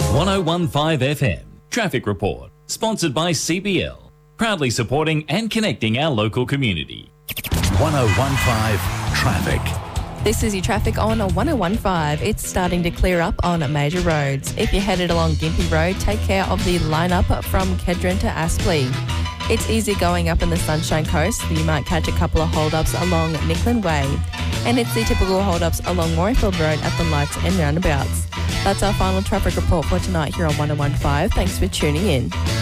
1015 FM Traffic Report, sponsored by CBL, proudly supporting and connecting our local community. 1015 Traffic. This is your traffic on 1015. It's starting to clear up on major roads. If you're headed along Gympie Road, take care of the lineup from Kedron to Aspley. It's easy going up in the Sunshine Coast. You might catch a couple of hold-ups along Nicklin Way. And it's the typical hold-ups along Morayfield Road at the lights and roundabouts. That's our final traffic report for tonight here on 1015. Thanks for tuning in.